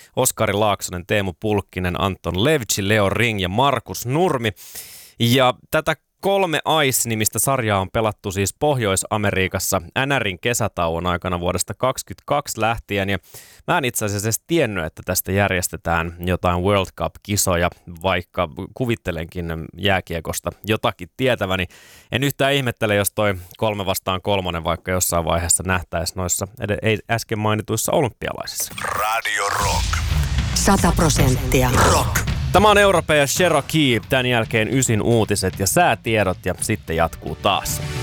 Oskari Laaksonen, Teemu Pulkkinen, Anton Levci, Leo Ring ja Markus Nurmi. Ja tätä 3 Ice-nimistä sarjaa on pelattu siis Pohjois-Amerikassa NRin kesätauon aikana vuodesta 2022 lähtien. Ja mä en itse asiassa edes tiennyt, että tästä järjestetään jotain World Cup-kisoja, vaikka kuvittelenkin jääkiekosta jotakin tietäväni. En yhtään ihmettele, jos toi 3 vastaan 3 vaikka jossain vaiheessa nähtäisi noissa ei äsken mainituissa olympialaisissa. Radio Rock. 100% rock. Tämä on Europe ja Cherokee, tämän jälkeen 9 uutiset ja säätiedot ja sitten jatkuu taas.